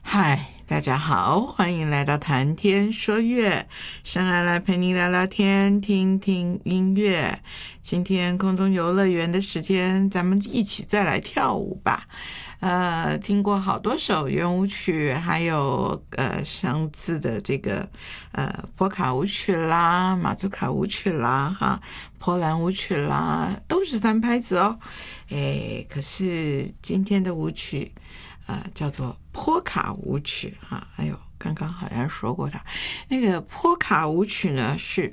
嗨，大家好，欢迎来到谈天说乐，上来陪你聊聊天，听听音乐。今天空中游乐园的时间，咱们一起再来跳舞吧。听过好多首圆舞曲，还有上次的这个波卡舞曲啦、马祖卡舞曲啦、波兰舞曲啦，都是3拍子哦。可是今天的舞曲叫做波卡舞曲哎呦，刚刚好像说过它。那个波卡舞曲呢是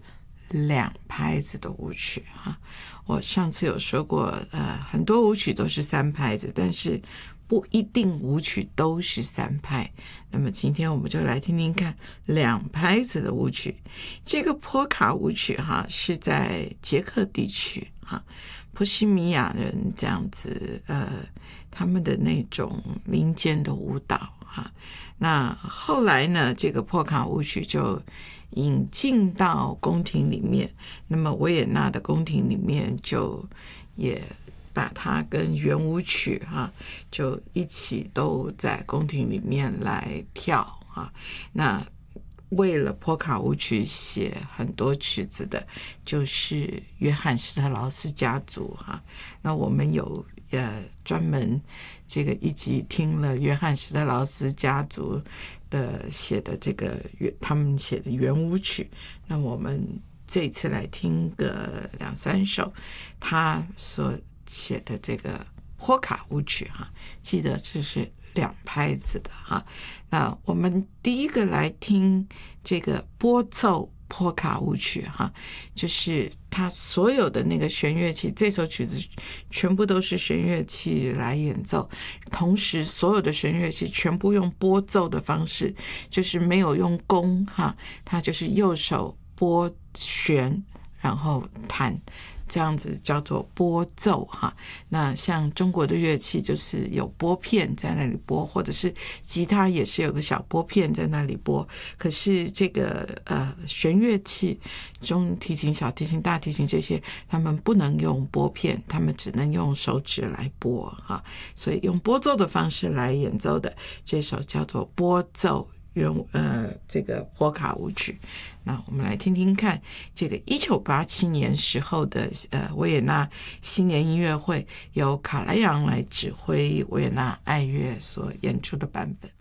2拍子的舞曲我上次有说过，很多舞曲都是3拍子，但是不一定舞曲都是3拍。那么今天我们就来听听看2拍子的舞曲。这个波卡舞曲是在捷克地区波西米亚人这样子他们的那种民间的舞蹈那后来呢，这个波卡舞曲就引进到宫廷里面，那么维也纳的宫廷里面就也把它跟圆舞曲就一起都在宫廷里面来跳那为了波卡舞曲写很多曲子的就是约翰施特劳斯家族那我们有专门这个一集听了约翰施特劳斯家族的写的这个他们写的圆舞曲，那我们这一次来听个2-3首他所写的这个波卡舞曲记得这是2拍子的那我们第一个来听这个拨奏波卡舞曲就是它所有的那个弦乐器，这首曲子全部都是弦乐器来演奏，同时所有的弦乐器全部用拨奏的方式，就是没有用弓它就是右手拨弦然后弹，这样子叫做拨奏那像中国的乐器就是有拨片在那里拨，或者是吉他也是有个小拨片在那里拨，可是这个弦乐器中提琴、小提琴、大提琴这些他们不能用拨片，他们只能用手指来拨所以用拨奏的方式来演奏的这首叫做拨奏这个波卡舞曲。那我们来听听看这个1987年时候的维也纳新年音乐会，由卡莱扬来指挥维也纳爱乐所演出的版本。